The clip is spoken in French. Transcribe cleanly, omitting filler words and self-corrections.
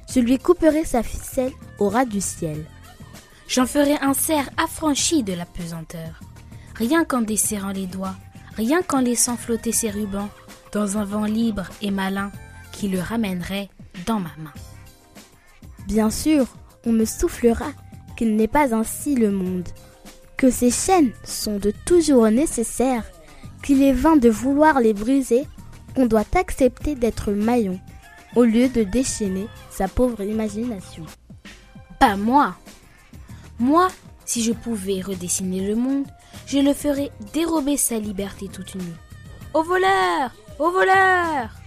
Je lui couperai sa ficelle au ras du ciel. J'en ferai un cerf affranchi de la pesanteur, rien qu'en desserrant les doigts, rien qu'en laissant flotter ses rubans dans un vent libre et malin qui le ramènerait dans ma main. Bien sûr, on me soufflera qu'il n'est pas ainsi le monde, que ces chaînes sont de toujours nécessaires, qu'il est vain de vouloir les briser, qu'on doit accepter d'être maillon, au lieu de déchaîner sa pauvre imagination. Pas moi. Moi, si je pouvais redessiner le monde, je le ferais dérober sa liberté toute nue. Au voleur! Au voleur!